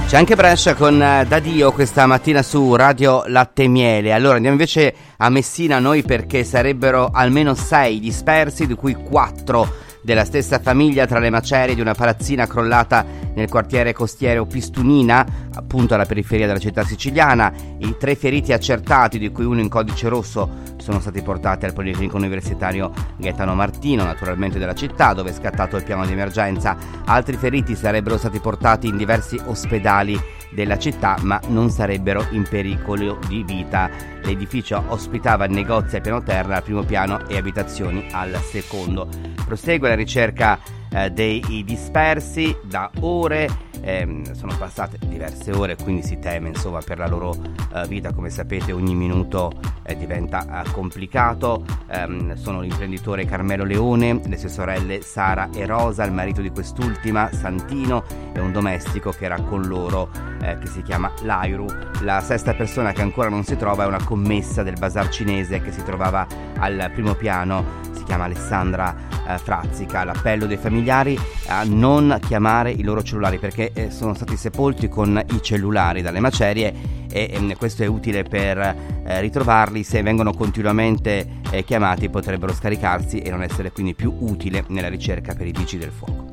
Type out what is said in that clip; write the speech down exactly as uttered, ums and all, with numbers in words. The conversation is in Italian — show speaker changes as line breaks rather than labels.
C'è anche Brescia con eh, Dadio questa mattina su Radio Latte e Miele. Allora andiamo invece a Messina noi, perché sarebbero almeno sei dispersi, di cui quattro della stessa famiglia, tra le macerie di una palazzina crollata nel quartiere costiero Pistunina, appunto alla periferia della città siciliana. I tre feriti accertati, di cui uno in codice rosso, sono stati portati al Policlinico Universitario Gaetano Martino, naturalmente della città, dove è scattato il piano di emergenza. Altri feriti sarebbero stati portati in diversi ospedali della città, ma non sarebbero in pericolo di vita. L'edificio ospitava negozi al piano terra, al primo piano, e abitazioni al secondo. Prosegue la ricerca eh, dei dispersi da ore. Eh, sono passate diverse ore, quindi si teme insomma per la loro eh, vita. Come sapete, ogni minuto eh, diventa eh, complicato. Eh, sono l'imprenditore Carmelo Leone, le sue sorelle Sara e Rosa, il marito di quest'ultima Santino, e un domestico che era con loro eh, che si chiama Lairu. La sesta persona che ancora non si trova è una commessa del bazar cinese che si trovava al primo piano, si chiama Alessandra eh, Frazzica. L'appello dei familiari a non chiamare i loro cellulari, perché eh, sono stati sepolti con i cellulari dalle macerie, e eh, questo è utile per eh, ritrovarli. Se vengono continuamente eh, chiamati, potrebbero scaricarsi e non essere quindi più utile nella ricerca per i vigili del fuoco.